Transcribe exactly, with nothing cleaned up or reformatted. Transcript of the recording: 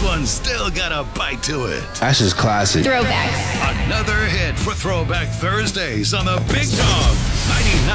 This one's still got a bite to it. That's just classic. Throwbacks. Another hit for Throwback Thursdays on the Big Dog ninety-nine.